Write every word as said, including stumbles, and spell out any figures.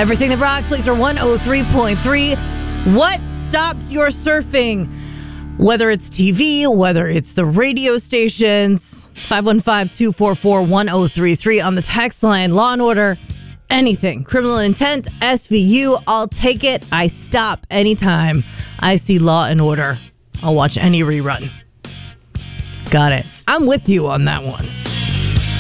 Everything that rocks, Laser one oh three point three. What stops your surfing? Whether it's T V, whether it's the radio stations, five one five, two four four, one oh three three on the text line, Law and Order, anything. Criminal intent, S V U, I'll take it. I stop anytime I see Law and Order. I'll watch any rerun. Got it. I'm with you on that one.